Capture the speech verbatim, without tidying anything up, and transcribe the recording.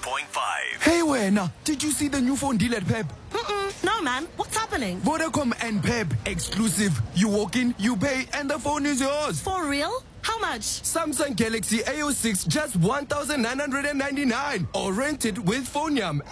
point five. Hey, Wena, did you see the new phone deal at Pep? Mm-mm, no, man. What's happening? Vodacom and Pep exclusive. You walk in, you pay, and the phone is yours. For real? How much? Samsung Galaxy A O six, just one thousand nine hundred ninety-nine. Or rent it with PhoneYam.